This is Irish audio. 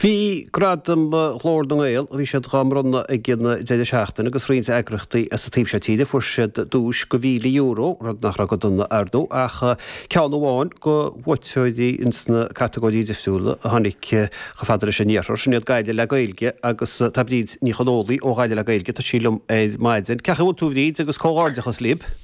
Bhí gradam chlór don éil, bhí sé gamronna ag gin seachtain agus roiint agrachtaí as sa tíb se tíide fu sé dúis go €1,000 rud nach ra go donna ardú ach ceann bháin go bhaiteoidí insna categóí defsúla a tháinig chafadar sé níochar sin iad gaiile le gailge agus tabríd ní chodólaí ó gaiile le gailge tá sílam maidzin. Cecha bhfuil túhríd agus cóáirdechas líb?